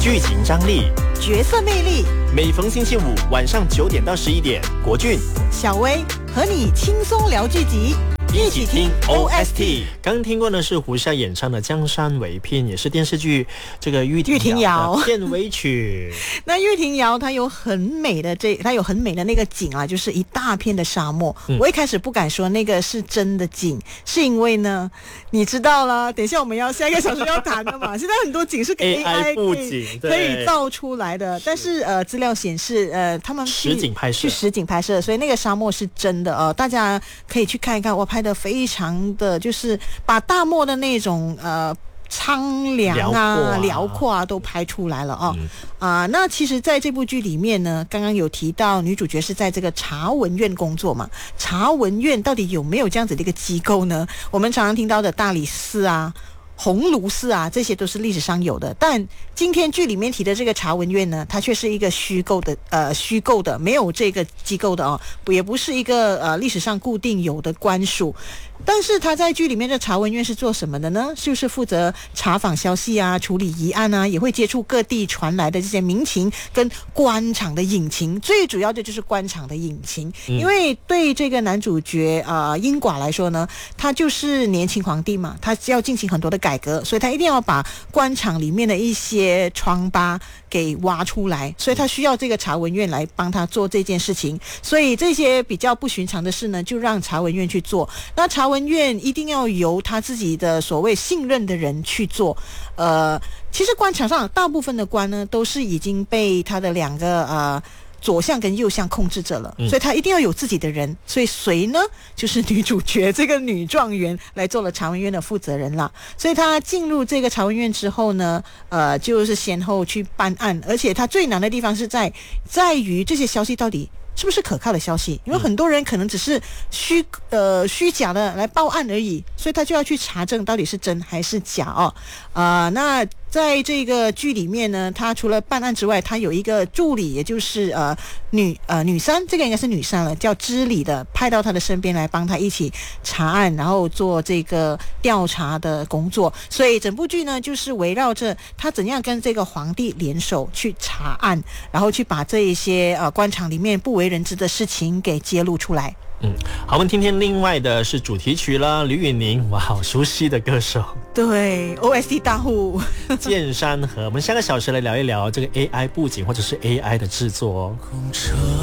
剧情张力， 角色魅力， 每逢星期五晚上9点到11点，国俊、 小薇和你轻松聊剧集， 一起听 OST。刚听过呢是胡夏演唱的《江山为聘》，也是电视剧这个玉婷瑶的片尾曲。 那玉婷瑶她有很美的那个景啊，就是一大片的沙漠。我一开始不敢说那个是真的景，是因为呢，你知道了，等一下我们要下一个小时要谈的嘛。现在很多景是给 AI 布景可以造出来的，但是资料显示他们去实景拍摄，所以那个沙漠是真的大家可以去看一看，我拍的非常的就是把大漠的那种苍凉辽阔啊都拍出来了那其实在这部剧里面呢，刚刚有提到女主角是在这个查文院工作嘛，查文院到底有没有这样子的一个机构呢？我们常常听到的大理寺啊、鸿胪寺啊，这些都是历史上有的，但今天剧里面提的这个查文院呢，它却是一个虚构的，没有这个机构的也不是一个历史上固定有的官署。但是他在剧里面的查文院是做什么的呢？就是负责查访消息啊，处理疑案啊，也会接触各地传来的这些民情跟官场的隐情，最主要的就是官场的隐情。因为对这个男主角英寡来说呢，他就是年轻皇帝嘛，他要进行很多的改革，所以他一定要把官场里面的一些疮疤给挖出来，所以他需要这个查文院来帮他做这件事情。所以这些比较不寻常的事呢，就让查文院去做。那查文院一定要由他自己的所谓信任的人去做。其实官场上大部分的官呢，都是已经被他的两个左相跟右相控制着了，所以他一定要有自己的人。所以谁呢？就是女主角这个女状元来做了查文院的负责人了。所以她进入这个查文院之后呢，就是先后去办案，而且她最难的地方是在于这些消息到底是不是可靠的消息，因为很多人可能只是虚假的来报案而已，所以他就要去查证到底是真还是假那在这个剧里面呢，他除了办案之外，他有一个助理，也就是女三，这个应该是女三了，叫知礼的，派到他的身边来帮他一起查案，然后做这个调查的工作。所以整部剧呢，就是围绕着他怎样跟这个皇帝联手去查案，然后去把这一些官场里面不为人知的事情给揭露出来。 好，我们听听另外的是主题曲啦，吕允宁，哇，好熟悉的歌手。 对 ，OST 大户剑山河。我们下个小时来聊一聊这个 AI 布景或者是 AI 的制作